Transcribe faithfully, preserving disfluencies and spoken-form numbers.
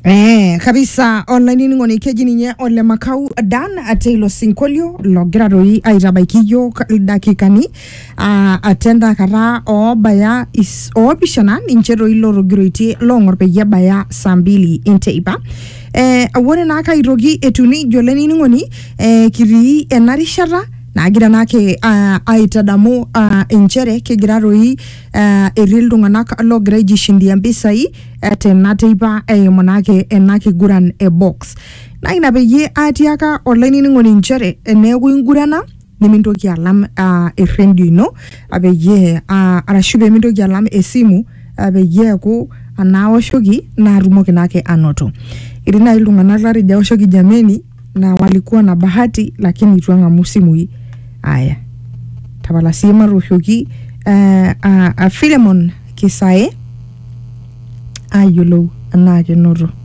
Eh, kabisa online ngoni keji ninye ole makau dan atelo sinkolio logira roi aitabakiyo dakikani uh, atenda kara o baya is o bishana inchero ilo rogiroiti longor peyie baya sambili inteipa eh awore naka irogi etuni joleni ngoni eh kiri enarishata nagira nake uh, aitadamu uh, inchere kegira roi uh, eril dunganak lo grade shindia mbisai tena teipa eh, monake enake guran e box na ina beye atiaka online ngoni inchere eneku ingurana nimintoki alam uh, erendio ino abeye uh, arashube mintoki alam esimu abeye ku anaoshoki na rumoki nake anoto irina ilunganak lari jaoshoki jameni na walikuwa na bahati lakini tuanga musimu aya tabala sima rushoki uh, uh, uh, Philemon Kisae ayolo anake noto